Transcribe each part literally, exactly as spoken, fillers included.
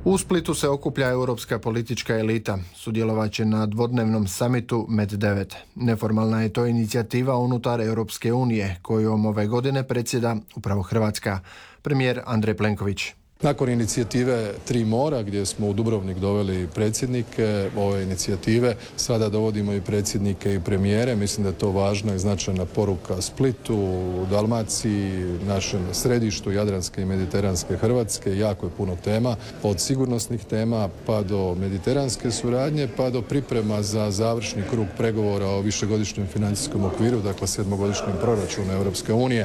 U Splitu se okuplja europska politička elita. Sudjelovat će na dvodnevnom samitu Med devet. Neformalna je to inicijativa unutar Europske unije, kojom ove godine predsjeda upravo Hrvatska. Premijer Andrej Plenković. Nakon inicijative Tri mora, gdje smo u Dubrovnik doveli predsjednike ove inicijative, sada dovodimo i predsjednike i premijere. Mislim da je to važna i značajna poruka Splitu, Dalmaciji, našem središtu Jadranske i Mediteranske Hrvatske. Jako je puno tema, od sigurnosnih tema pa do mediteranske suradnje, pa do priprema za završni krug pregovora o višegodišnjem financijskom okviru, dakle sedmogodišnjem proračunu Europske unije.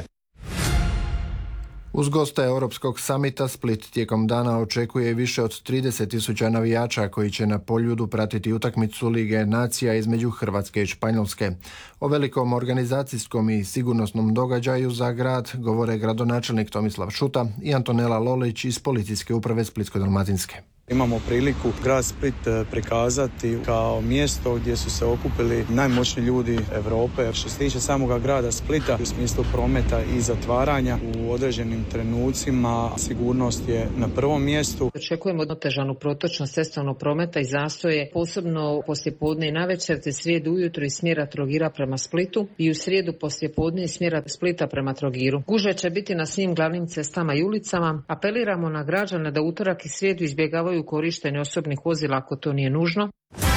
Uz goste Europskog samita Split tijekom dana očekuje više od trideset tisuća navijača koji će na Poljudu pratiti utakmicu Lige nacija između Hrvatske i Španjolske. O velikom organizacijskom i sigurnosnom događaju za grad govore gradonačelnik Tomislav Šuta i Antonela Lolić iz Policijske uprave Splitsko-dalmatinske. Imamo priliku grad Split prikazati kao mjesto gdje su se okupili najmoćniji ljudi Europe. Što se tiče samoga grada Splita u smislu prometa i zatvaranja u određenim trenucima, sigurnost je na prvom mjestu. Očekujemo otežanu protočnost cestovnog prometa i zastoje, posebno poslijepodne i navečer, te srijedu ujutro iz smjera Trogira prema Splitu i u srijedu poslijepodne iz smjera Splita prema Trogiru. Gužve će biti na svim glavnim cestama i ulicama. Apeliramo na građane da utorak i srijedu izbjegavaju u korištenju osobnih vozila ako to nije nužno.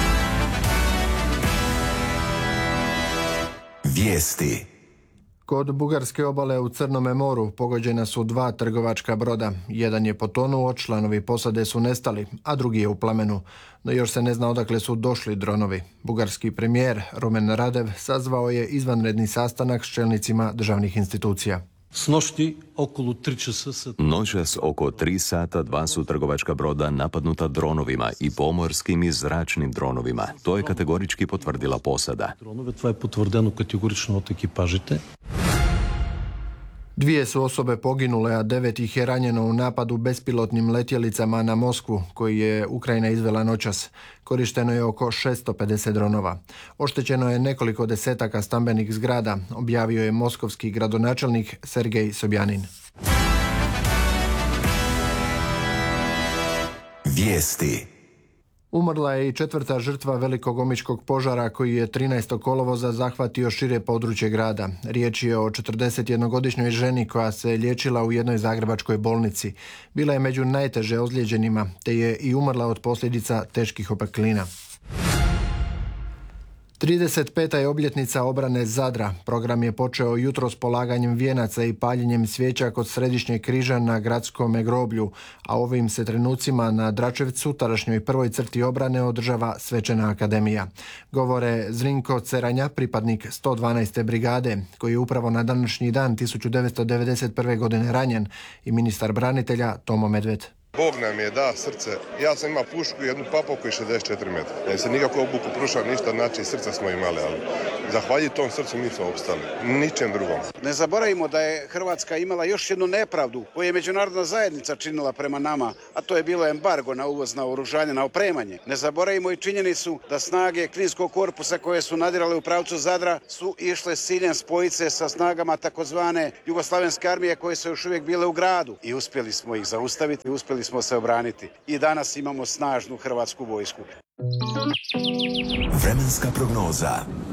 Vijesti. Kod bugarske obale u Crnome moru pogođena su dva trgovačka broda. Jedan je potonuo, članovi posade su nestali, a drugi je u plamenu. No još se ne zna odakle su došli dronovi. Bugarski premijer Rumen Radev sazvao je izvanredni sastanak s čelnicima državnih institucija. Noćas oko tri sata dva su trgovačka broda napadnuta dronovima i pomorskim i zračnim dronovima. To je kategorički potvrdila posada. To je potvrdeno kategorično od ekipажите. Dvije su osobe poginule, a devet ih je ranjeno u napadu bespilotnim letjelicama na Moskvu, koji je Ukrajina izvela noćas. Korišteno je oko šesto pedeset dronova. Oštećeno je nekoliko desetaka stambenih zgrada, objavio je moskovski gradonačelnik Sergej Sobjanin. Vijesti. Umrla je i četvrta žrtva velikog omičkog požara koji je trinaestog kolovoza zahvatio šire područje grada. Riječ je o četrdesetjednogodišnjoj ženi koja se liječila u jednoj zagrebačkoj bolnici. Bila je među najteže ozlijeđenima, te je i umrla od posljedica teških opeklina. trideset peta je obljetnica obrane Zadra. Program je počeo jutros polaganjem vijenaca i paljenjem svijeća kod Središnjeg križa na gradskom groblju, a ovim se trenucima na Dračevcu, tadašnjoj prvoj crti obrane, održava svečana akademija. Govore Zrinko Ceranja, pripadnik sto dvanaeste brigade, koji je upravo na današnji dan tisuću devetsto devedeset prve. godine ranjen, i ministar branitelja Tomo Medved. Bog nam je da srce. Ja sam imao pušku i jednu papovku i šezdeset četiri metra. Ne se nikako obuku prušao ništa, znači srca smo imali, ali zahvaljujući tom srcu mi smo opstali. Ničem drugom. Ne zaboravimo da je Hrvatska imala još jednu nepravdu koju je međunarodna zajednica činila prema nama, a to je bilo embargo na uvoz naoružanja, na opremanje. Ne zaboravimo i činjenicu da snage Kninskog korpusa koje su nadirale u pravcu Zadra su išle s ciljem spojiti se sa snagama takozvane Jugoslavenske armije koje su još uvijek bile u gradu. I uspjeli smo ih zaustaviti, uspjeli smo se obraniti. I danas imamo snažnu hrvatsku vojsku. Vremenska prognoza.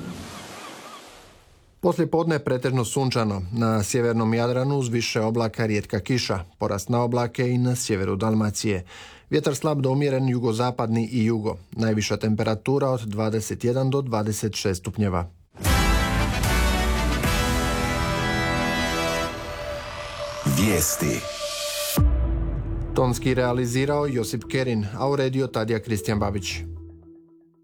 Poslije podne pretežno sunčano. Na sjevernom Jadranu uz više oblaka rijetka kiša. Porast na oblake i na sjeveru Dalmacije. Vjetar slab do umjeren jugozapadni i jugo. Najviša temperatura od dvadeset jedan do dvadeset šest stupnjeva. Vijesti. Tonski realizirao Josip Kerin, a uredio Tadija Kristijan Babić.